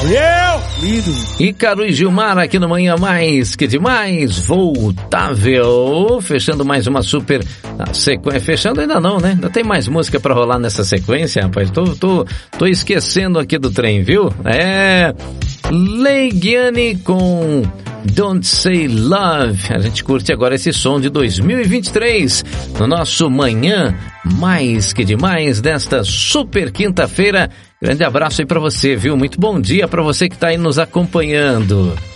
Ícaro e Gilmar aqui no Manhã Mais Que Demais, Voltável, fechando mais uma super sequência, fechando ainda não, né? Ainda tem mais música pra rolar nessa sequência, rapaz, tô esquecendo aqui do trem, viu? Legiane com Don't Say Love. A gente curte agora esse som de 2023 no nosso Manhã Mais Que Demais desta super quinta-feira. Grande abraço aí pra você, viu? Muito bom dia pra você que tá aí nos acompanhando.